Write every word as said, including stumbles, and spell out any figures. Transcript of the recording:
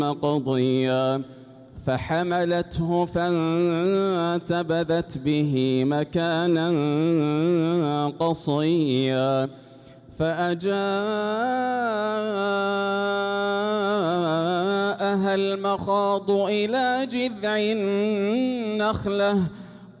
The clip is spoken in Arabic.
قضيا فحملته فانتبذت به مكانا قصيا فأجاءها المخاض إلى جذع النخلة